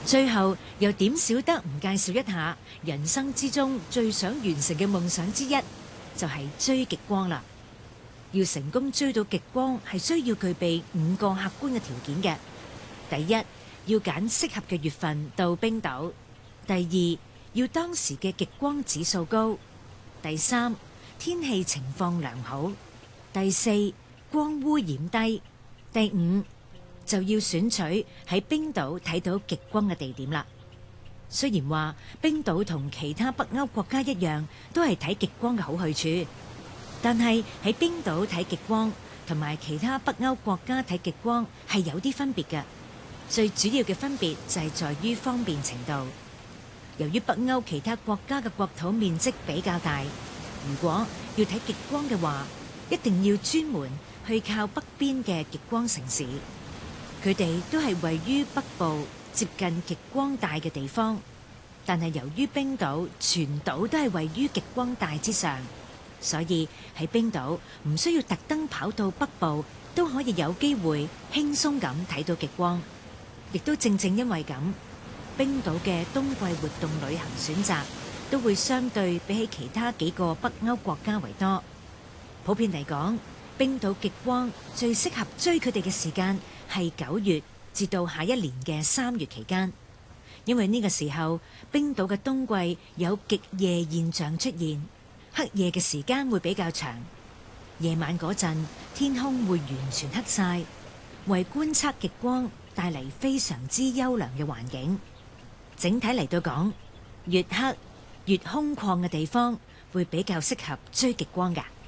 最後又點少得唔介紹一下人生之中最想完成嘅夢想之一，就係追極光啦。要成功追到極光，係需要具備5個客觀嘅條件嘅。第一，要揀適合嘅月份到冰島；第二，要當時嘅極光指數高；第三，天氣情況良好；第四，光污染低；第五，就要選取喺冰島睇到極光嘅地點啦。雖然話冰島同其他北歐國家一樣，都係睇極光嘅好去處，但係喺冰島睇極光同埋其他北歐國家睇極光係有啲分別嘅。最主要嘅分別就係在於方便程度。由於北歐其他國家嘅國土面積比較大，如果要睇極光嘅話，一定要專門去靠北邊嘅極光城市。佢哋都係位於北部接近極光帶嘅地方，但係由於冰島全島都係位於極光帶之上，所以喺冰島唔需要特登跑到北部，都可以有機會輕鬆咁睇到極光。亦都正正因為咁，冰島嘅冬季活動旅行選擇都會相對比起其他幾個北歐國家為多。普遍嚟講，冰島極光最適合追佢哋嘅時間係9月至到下一年嘅3月期間，因為呢個時候冰島嘅冬季有極夜現象出現，黑夜嘅時間會比較長，夜晚嗰陣天空會完全黑晒，為觀測極光帶嚟非常之優良嘅環境。整體嚟到講，越黑越空曠嘅地方會比較適合追極光㗎。